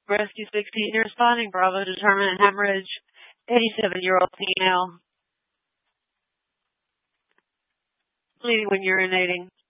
Rescue 16, you're responding. Bravo, determinant hemorrhage. 87-year-old female. Bleeding when urinating.